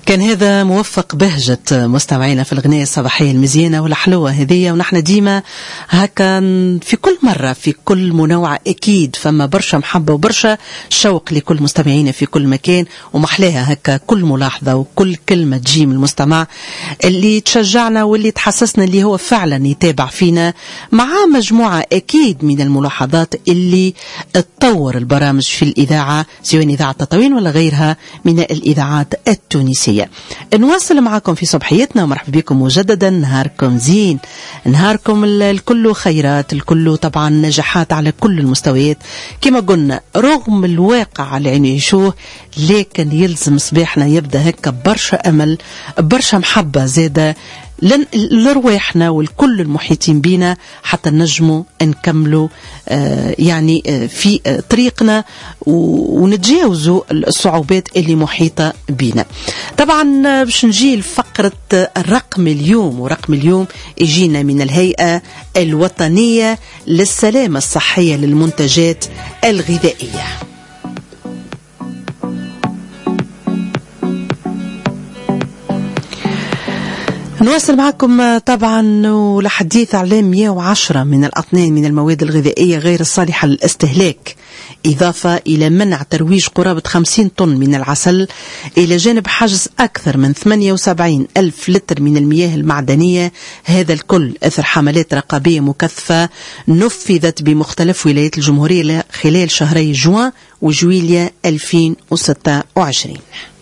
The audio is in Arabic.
كان هذا موفق بهجة مستمعينا في الغناء الصباحية المزيانة والحلوة هذه، ونحن ديما هكا في كل مرة في كل منوعة أكيد فما برشا محبة وبرشا شوق لكل مستمعينا في كل مكان، ومحلاها هكا كل ملاحظة وكل كلمة تجي من المستمع اللي تشجعنا واللي تحسسنا اللي هو فعلا يتابع فينا، مع مجموعة أكيد من الملاحظات اللي تطور البرامج في الإذاعة سواء إذاعة تطاوين ولا غيرها من الإذاعات التونسية. نواصل معكم في صبحيتنا ومرحبا بكم مجددا. نهاركم زين، نهاركم الكل خيرات، الكل طبعا نجاحات على كل المستويات كما قلنا، رغم الواقع اللي نعيشوه لكن يلزم صباحنا يبدا هكا برشا امل برشا محبه زاده لرواحنا والكل المحيطين بينا حتى نجموا نكملوا يعني في طريقنا ونتجاوزوا الصعوبات اللي محيطة بينا. طبعا باش نجي لفقرة الرقم اليوم، ورقم اليوم يجينا من الهيئة الوطنية للسلامة الصحية للمنتجات الغذائية. نواصل معكم طبعا ولحديث على 110 من الأطنان من المواد الغذائية غير الصالحة للاستهلاك، إضافة إلى منع ترويج قرابة 50 طن من العسل، إلى جانب حجز أكثر من 78 ألف لتر من المياه المعدنية، هذا الكل أثر حملات رقابية مكثفة نفذت بمختلف ولايات الجمهورية خلال شهري جوان وجويليا 2026.